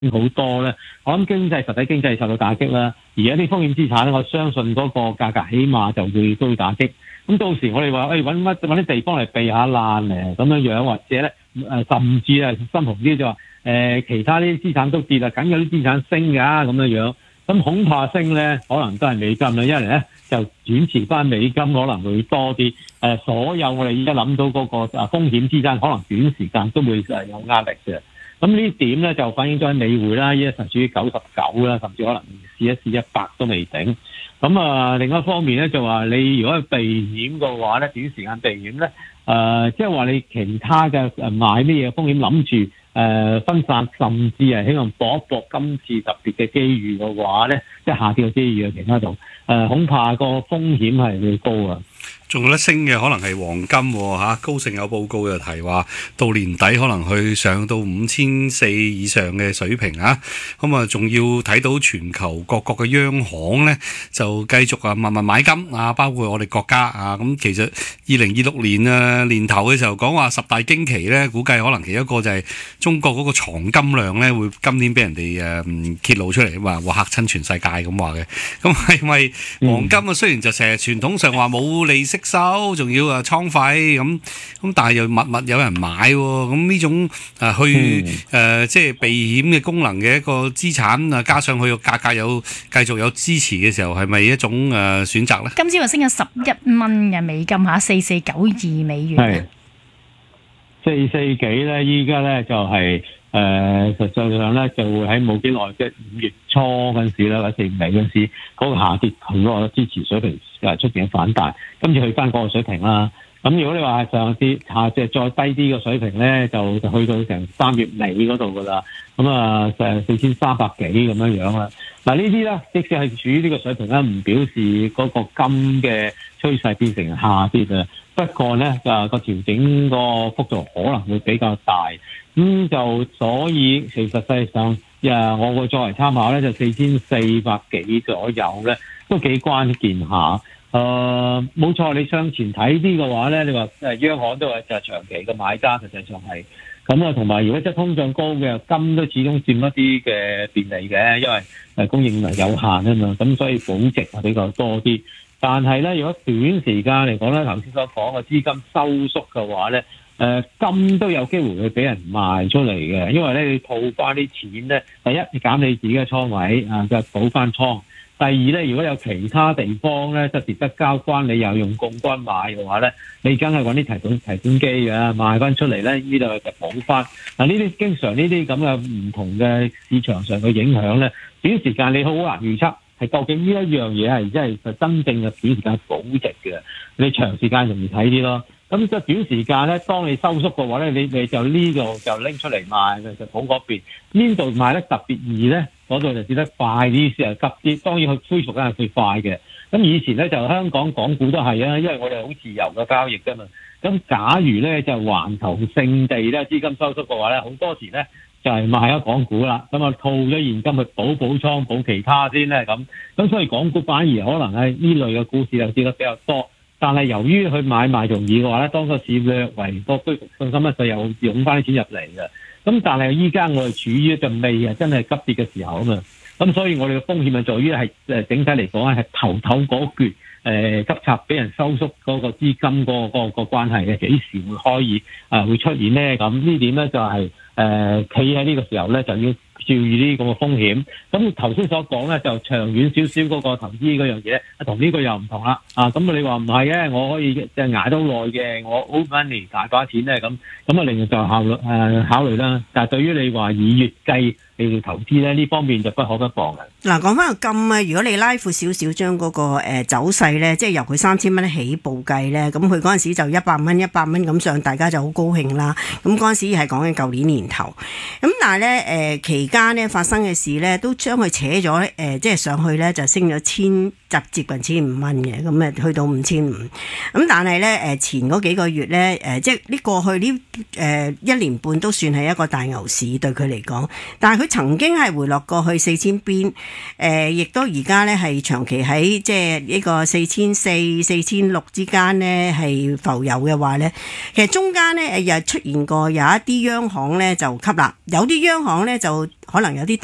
好多咧，我諗實體經濟受到打擊啦。而家啲風險資產咧，我相信嗰個價格起碼就會遭打擊。咁到時我哋話揾啲地方嚟避下難咧，咁樣或者咧甚至啊深紅啲就話其他啲資產都跌啦，梗有啲資產升㗎咁樣。咁恐怕升咧，可能都係美金啦，因為咧就轉持翻美金可能會多啲。所有我哋依家諗到嗰個風險資產，可能短時間都會有壓力嘅。咁呢點咧就反映咗喺美匯啦，依家實處於99啦，甚至可能試一試100都未定。咁另一方面咧就話你如果係避險嘅話咧，短時間避險咧，即係話你其他嘅買咩嘢風險諗住分散，甚至係希望搏一搏今次特別嘅機遇嘅話咧，即係下跌嘅機遇啊，其他度恐怕個風險係會高啊。 仲有得升嘅可能係黃金嚇，高盛有報告就提話到年底可能去上到5400以上嘅水平啊，咁啊仲要睇到全球各國嘅央行咧就繼續密密買金啊，包括我哋國家啊，咁其實2026年年頭嘅時候講話10大驚奇咧，估計可能其中一個就係中國嗰個藏金量咧會今年俾人哋揭露出嚟，話嚇親全世界咁話嘅。咁係咪黃金啊？雖然就成日傳統上話冇利息收，仲要倉費咁，但係又密有人買喎，咁呢種即係避險嘅功能嘅一個資產啊，加上佢個價格繼續有支持嘅時候，係咪一種選擇咧？ 今朝就升咗11蚊嘅美金嚇，4492美元。 係44幾咧，依家咧就係實際上咧就會喺冇幾耐嘅5月初嗰陣時啦，或者4月尾嗰陣時，嗰個下跌佢嗰個支持水平出現反彈，今次去翻嗰個水平啦。咁如果你話上跌即係再低啲嘅水平咧，就去到成3月尾嗰度噶啦。咁就4300幾咁樣啦。嗱呢啲咧，即使係處於呢個水平咧，唔表示嗰個金嘅趨勢變成下跌啊。不過咧個調整個幅度可能會比較大。咁就所以其實實際上我會作為參考咧，就4400幾左右咧，都幾關鍵下。冇錯，你向前睇啲嘅話咧，你話央行都係就係長期嘅買家，實際上係咁啊。同埋如果即係通脹高嘅金都始終佔一啲嘅便利嘅，因為供應量有限啊嘛，咁所以保值係比較多啲。但係咧，如果短時間嚟講咧，頭先所講嘅資金收縮嘅話咧，金都有機會會俾人賣出嚟嘅，因為咧你套翻啲錢咧，第一你減你自己嘅倉位就補翻倉。第二咧，如果有其他地方咧，即係值得交關，你又用槓桿買嘅話咧，你梗係揾啲提款機嘅賣翻出嚟咧，呢度就補翻。嗱，呢啲經常呢啲咁嘅唔同嘅市場上嘅影響咧，短時間你好難預測係究竟呢一樣嘢係真係真正嘅短時間保值嘅，你長時間容易睇啲咯。咁即係短時間咧，當你收縮嘅話咧，你就呢度就拎出嚟賣，就好嗰邊。邊度賣得特別易咧？嗰度就跌得快啲，先係急啲。當然佢恢復梗係最快嘅。咁以前咧就香港港股都係啊，因為我哋好自由嘅交易㗎嘛。咁假如咧就環球性地咧資金收縮嘅話咧，好多時咧就係賣咗港股啦。咁啊套咗現金去補倉補其他先咧咁。咁所以港股反而可能係呢類嘅股市就跌得比較多。但係由於佢買賣容易嘅話咧，當個市略為個恢復信心咧，就又湧翻啲錢入嚟嘅。咁但係依家我哋處於就未真係急跌嘅時候啊嘛。咁所以我哋嘅風險係在於係整體嚟講係頭嗰橛急插俾人收縮嗰個資金個關係嘅幾時會可以會出現咧？咁呢點咧就係企喺呢個時候咧就要注意呢個風險。咁頭先所講咧就長遠少少嗰個投資嗰樣嘢，同呢個又唔同啦。咁你話唔係嘅，我可以即係捱到耐嘅，我 old money 大把錢咧咁啊，另外就考慮啦。但係對於你話以月計你要投資咧，呢方面就不可不防嘅。 嗱，講翻個金啊，如果你拉闊少少，將嗰個走勢咧，即係由佢3000蚊起步計咧，咁佢嗰陣時就100蚊咁上，大家就好高興啦。咁嗰陣時係講緊舊年年頭，咁但係咧期間咧發生嘅事咧，都將佢扯咗即係上去咧就升咗接近1500蚊嘅，咁去到5500。咁但係咧前嗰幾個月咧即係呢過去呢1年半都算係一個大牛市對佢嚟講，但係佢曾經係回落過去4000邊，亦都而家咧係長期喺即係呢個4400、4600之間咧係浮游嘅話咧，其實中間咧又出現過有一啲央行咧就吸納，有啲央行咧就可能有啲